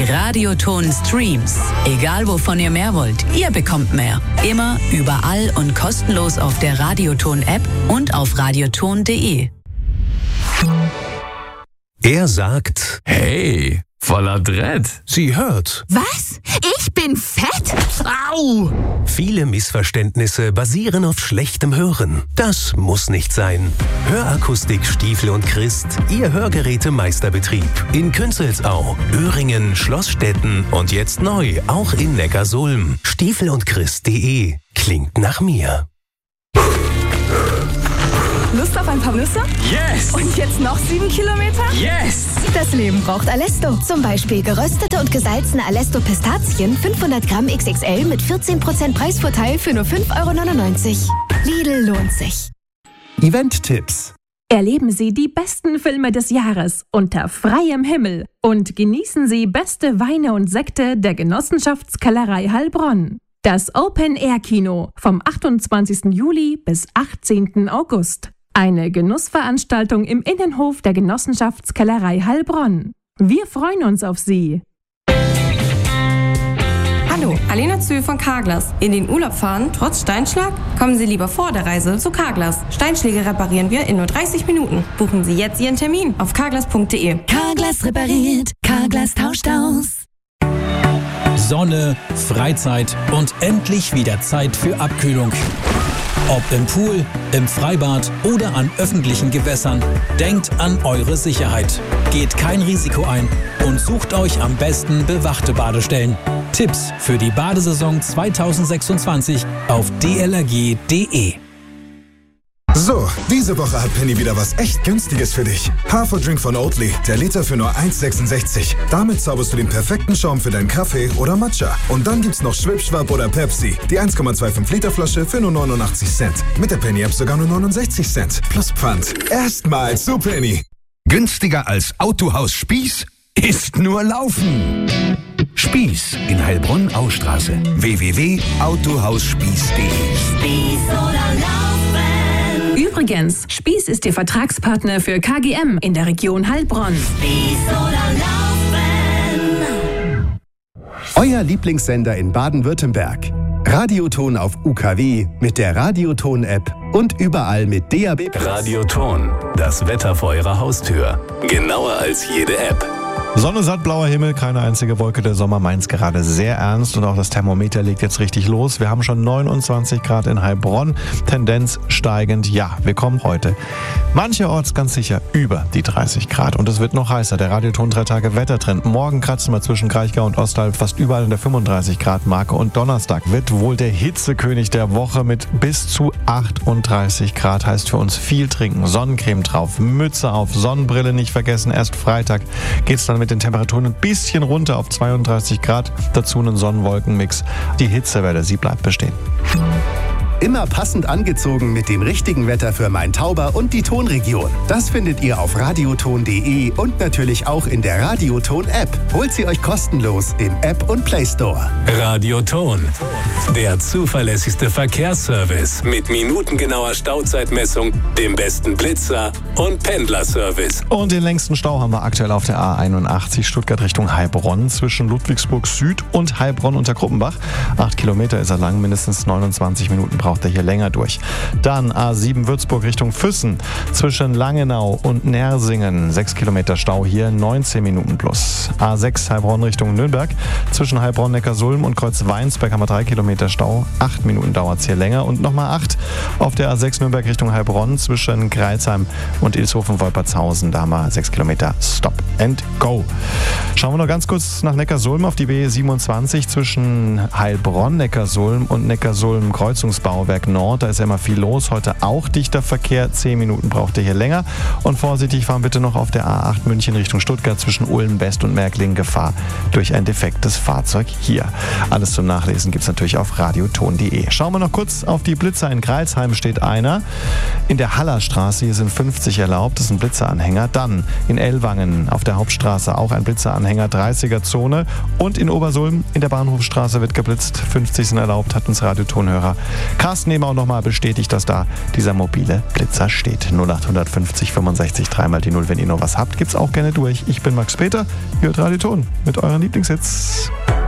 Radioton Streams. Egal wovon ihr mehr wollt, ihr bekommt mehr. Immer, überall und kostenlos auf der Radioton-App und auf radioton.de. Er sagt, hey, voller Dread. Sie hört. Was? Ich bin fett? Au! Viele Missverständnisse basieren auf schlechtem Hören. Das muss nicht sein. Hörakustik Stiefel und Christ, Ihr Hörgerätemeisterbetrieb. In Künzelsau, Öhringen, Schlossstetten und jetzt neu auch in Neckarsulm. Stiefelundchrist.de klingt nach mir. Lust auf ein paar Nüsse? Yes! Und jetzt noch 7 Kilometer? Yes! Das Leben braucht Alesto. Zum Beispiel geröstete und gesalzene Alesto-Pistazien 500 Gramm XXL mit 14% Preisvorteil für nur 5,99 €. Lidl lohnt sich. Event-Tipps. Erleben Sie die besten Filme des Jahres unter freiem Himmel und genießen Sie beste Weine und Sekte der Genossenschaftskellerei Heilbronn. Das Open-Air-Kino vom 28. Juli bis 18. August. Eine Genussveranstaltung im Innenhof der Genossenschaftskellerei Heilbronn. Wir freuen uns auf Sie. Hallo, Alena Zühl von Carglass. In den Urlaub fahren, trotz Steinschlag? Kommen Sie lieber vor der Reise zu Carglass. Steinschläge reparieren wir in nur 30 Minuten. Buchen Sie jetzt Ihren Termin auf carglass.de. Carglass repariert, Carglass tauscht aus. Sonne, Freizeit und endlich wieder Zeit für Abkühlung. Ob im Pool, im Freibad oder an öffentlichen Gewässern, denkt an eure Sicherheit. Geht kein Risiko ein und sucht euch am besten bewachte Badestellen. Tipps für die Badesaison 2026 auf dlrg.de. So, diese Woche hat Penny wieder was echt Günstiges für dich. Haferdrink von Oatly, der Liter für nur 1,66. Damit zauberst du den perfekten Schaum für deinen Kaffee oder Matcha. Und dann gibt's noch Schwipschwap oder Pepsi, die 1,25 Liter Flasche für nur 89 Cent. Mit der Penny-App sogar nur 69 Cent. Plus Pfand. Erstmals zu Penny. Günstiger als Autohaus Spieß ist nur Laufen. Spieß in Heilbronn-Austraße. www.autohausspieß.de. Spieß oder Laufen. Übrigens, Spieß ist Ihr Vertragspartner für KGM in der Region Heilbronn. Spieß oder Laufen. Euer Lieblingssender in Baden-Württemberg. Radioton auf UKW mit der Radioton-App und überall mit DAB+. Radioton, das Wetter vor eurer Haustür. Genauer als jede App. Sonne, satt, blauer Himmel, keine einzige Wolke. Der Sommer meint's gerade sehr ernst und auch das Thermometer legt jetzt richtig los. Wir haben schon 29 Grad in Heilbronn, Tendenz steigend. Ja, wir kommen heute mancherorts ganz sicher über die 30 Grad und es wird noch heißer. Der Radioton 3 Tage Wettertrend. Morgen kratzen wir zwischen Kraichgau und Ostalb fast überall in der 35 Grad Marke und Donnerstag wird wohl der Hitzekönig der Woche mit bis zu 38 Grad. Heißt für uns viel trinken, Sonnencreme drauf, Mütze auf, Sonnenbrille nicht vergessen. Erst Freitag geht's dann mit den Temperaturen ein bisschen runter auf 32 Grad. Dazu einen Sonnenwolkenmix. Die Hitzewelle, sie bleibt bestehen. Immer passend angezogen mit dem richtigen Wetter für Main-Tauber und die Tonregion. Das findet ihr auf radioton.de und natürlich auch in der Radioton-App. Holt sie euch kostenlos im App und Play Store. Radioton, der zuverlässigste Verkehrsservice mit minutengenauer Stauzeitmessung, dem besten Blitzer und Pendlerservice. Und den längsten Stau haben wir aktuell auf der A81 Stuttgart Richtung Heilbronn zwischen Ludwigsburg Süd und Heilbronn unter Kruppenbach. 8 Kilometer ist er lang, mindestens 29 Minuten braucht er hier länger durch. Dann A7 Würzburg Richtung Füssen zwischen Langenau und Nersingen. 6 Kilometer Stau hier, 19 Minuten plus. A6 Heilbronn Richtung Nürnberg zwischen Heilbronn, Neckarsulm und Kreuz-Weinsberg haben wir 3 Kilometer Stau. 8 Minuten dauert es hier länger. Und nochmal 8 auf der A6 Nürnberg Richtung Heilbronn zwischen Greilsheim und Ilshofen-Wolpertshausen. Da haben wir 6 Kilometer Stop and Go. Schauen wir noch ganz kurz nach Neckarsulm auf die B27 zwischen Heilbronn, Neckarsulm und Neckarsulm-Kreuzungsbauwerk Nord. Da ist ja immer viel los. Heute auch dichter Verkehr. 10 Minuten braucht ihr hier länger. Und vorsichtig fahren bitte noch auf der A8 München Richtung Stuttgart zwischen Ulm West und Märklingen. Gefahr durch ein defektes Fahrzeug hier. Alles zum Nachlesen gibt es natürlich auf radioton.de. Schauen wir noch kurz auf die Blitzer. In Greilsheim steht einer. In der Hallerstraße, hier sind 50 erlaubt. Das ist ein Blitzeranhänger. Dann in Ellwangen auf der Hauptstraße auch ein Blitzeranhänger. Anhänger 30er-Zone. Und in Obersulm in der Bahnhofstraße wird geblitzt. 50 sind erlaubt, hat uns Radiotonhörer Carsten eben auch nochmal bestätigt, dass da dieser mobile Blitzer steht. 0850 65 3 die 0. Wenn ihr noch was habt, gibt's auch gerne durch. Ich bin Max Peter, ihr hört Radioton mit euren Lieblingshits.